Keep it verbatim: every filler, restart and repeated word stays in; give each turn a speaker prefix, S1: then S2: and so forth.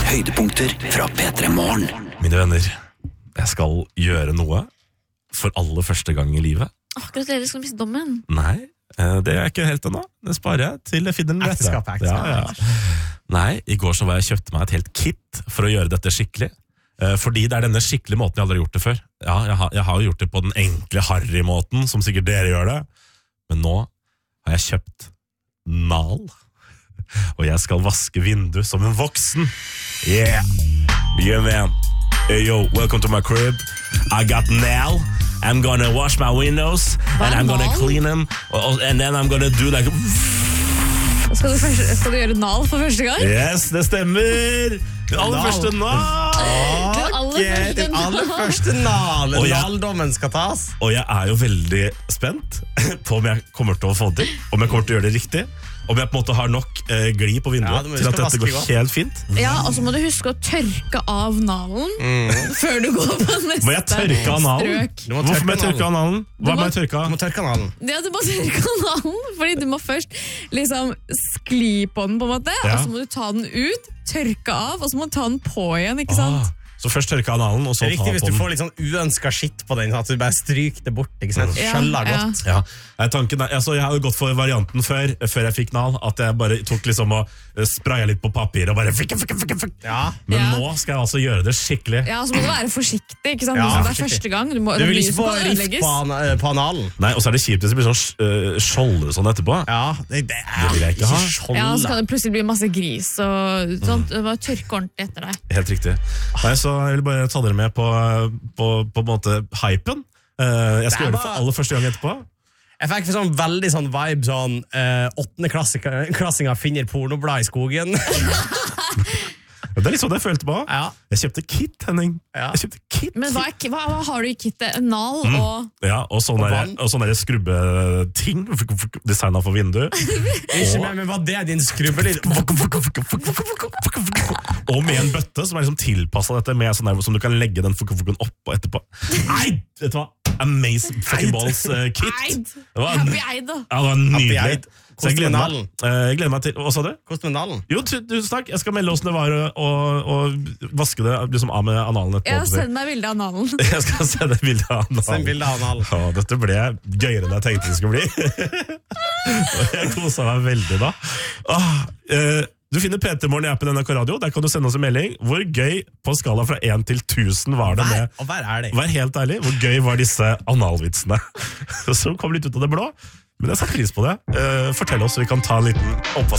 S1: Høydepunkter fra P tre Morgen.
S2: Mine venner, jeg skal gjøre noe for aller første gang i livet.
S3: Åh, gratulerer, skal du miste dommen?
S2: Nei, det er jeg ikke helt ennå. Det sparer jeg til jeg finner den rette.
S4: Ekteskap, ekteskap.
S2: Ja, ja. Nei, i går så var jeg kjøpte meg et helt kit for å gjøre dette skikkelig. Fordi det er denne skikkelige måten jeg aldri har gjort det før. Ja, jeg har, jeg har jo gjort det på den enkle Harry-måten, som sikkert dere gjør det. Men nå har jeg kjøpt nal. Og jeg skal vaske vindu som en voksen. Yeah, yeah man. Hey yo, welcome to my crib. I got nail. I'm gonna wash my windows. And I'm gonna clean them. And then I'm gonna do like...
S3: Skal du, først, skal du gjøre nal for første gang?
S2: Yes, det stemmer. Det aller
S4: Nal.
S2: første nal.
S3: Det aller
S4: Okay,
S3: første
S4: den
S3: nal.
S4: aller første nal.
S2: Og jeg-
S4: Naldommen skal tas.
S2: Og jeg er jo veldig spent på om jeg kommer til å få det til. Om jeg kommer til å gjøre det riktig. Om jeg på en måte har nok eh, gli på vinduet
S4: Ja, du må
S2: til
S4: huske
S2: at
S4: å
S2: dette
S4: vaske
S2: går
S4: godt.
S2: helt fint.
S3: Ja, og så må du huske å tørke av nalen før du går på neste
S2: Må jeg tørke av nalen?
S3: strøk.
S4: Du må
S2: Hvorfor må jeg tørke av nalen? Hva
S3: må-
S2: må jeg tørke
S4: Du
S2: av?
S4: må tørke nalen.
S3: Ja, du må tørke av nalen, fordi du må først liksom skli på den på en måte,
S2: Ja.
S3: og så må du ta den ut, tørke av, og så må du ta den på igjen, ikke sant?
S2: Ah, så først tørke av nalen, og så
S4: Det er
S2: ta
S4: viktig hvis
S2: på
S4: du
S2: den.
S4: får litt sånn uønsket skitt på den, at du bare stryker det bort, ikke sant?
S3: Ja,
S4: Skjøller
S3: ja.
S4: godt.
S2: Ja, Nei, tanken er, altså, jeg har jo gått for varianten før, før jeg fikk nal, at jeg bare tok liksom og eh, spraya litt på papir og bare fikke, fikke, fikke, fikke.
S4: Ja.
S2: Men
S3: Ja.
S2: nå skal jeg altså gjøre det skikkelig.
S3: Ja, så må du være forsiktig, ikke sant?
S4: Ja,
S3: Nå som det er
S4: forsiktig.
S3: første gang, du, må,
S4: Du vil
S3: lyset
S4: ikke få
S3: må
S4: rift
S3: ødelegges.
S4: på, an på analen.
S2: Nei, og så er det kjipt hvis det blir sånn uh, skjolde sånn etterpå.
S4: Ja, det, det er
S2: Det vil jeg ikke ha.
S4: skjold,
S3: Ja, så
S4: da.
S3: kan det plutselig bli masse gris, og sånt, du må tørke ordentlig etter deg.
S2: Helt riktig. Nei, så jeg vil bare ta dere med på, på, på en måte hypen. Uh, jeg skal
S4: Det er
S2: gjøre det for
S4: bare-
S2: aller første gang etterpå.
S4: Jeg fikk sånn veldig sånn vibe, sånn eh, åttendeklassinger finner pornoblad i skogen.
S2: Det er litt sånn jeg følte på.
S4: Ja.
S2: Jeg kjøpte kit, Henning.
S4: Ja.
S2: Jeg kjøpte kit.
S3: Men hva, er, hva, hva har du i kittet? En nal
S4: Mm.
S3: og...
S2: Ja, og sånne,
S4: Og
S2: der,
S4: vann.
S2: og sånne der skrubbeting, designet for vindu.
S4: Ikke med, men var det din skrubbelyd?
S2: Og med en bøtte som er liksom tilpasset dette, med sånn der, som du kan legge den fukken oppå etterpå. Nei, vet du hva? Amazing fucking balls uh, kit.
S3: Eid!
S2: Det var,
S3: Happy Eid, da.
S2: ja, det var nydelig.
S4: Eid.
S2: Så jeg gleder meg,
S4: Koste med
S2: eh, jeg gleder meg til. Hva sa du?
S4: Kost med nalen.
S2: Jo, tu- tusen takk. Jeg skal melde hvordan det var å, å, å vaske det liksom, av med analen
S3: Ja,
S2: etterpå.
S3: send meg bilde av nalen.
S2: Jeg skal sende bilde av
S4: Send
S2: analen.
S4: bilde av analen.
S2: Å, dette ble gøyere enn jeg tenkte det skulle bli. Og jeg koset meg veldig da. Åh, eh, du finner P tre Morgen i appen N R K Radio. Der kan du sende oss en melding. Hvor gøy på skala fra én til tusen var det
S4: Vær,
S2: med?
S4: og vær ærlig.
S2: Vær helt ærlig, hvor gøy var disse analvitsene? Som kom litt ut av det blå. Men jeg satte pris på det. Eh, fortell oss, så vi kan ta en liten oppvask.